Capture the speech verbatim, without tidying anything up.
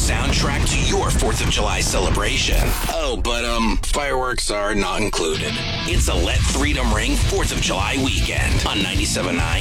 soundtrack to your fourth of July celebration. Oh, but, um, fireworks are not included. It's a Let Freedom Ring fourth of July weekend on ninety-seven point nine